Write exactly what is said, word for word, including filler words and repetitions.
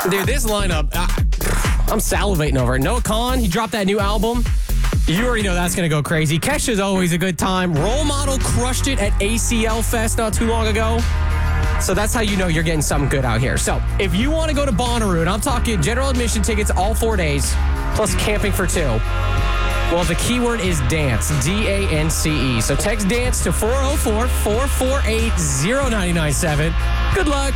Dude, this lineup, uh, I'm salivating over it. Noah Kahan, he dropped that new album. You already know that's going to go crazy. Kesha's always a good time. Role Model crushed it at A C L Fest not too long ago. So that's how you know you're getting something good out here. So if you want to go to Bonnaroo, and I'm talking general admission tickets all four days, plus camping for two, well, the keyword is dance, D A N C E. So text dance to four oh four, four four eight, oh nine nine seven. Good luck.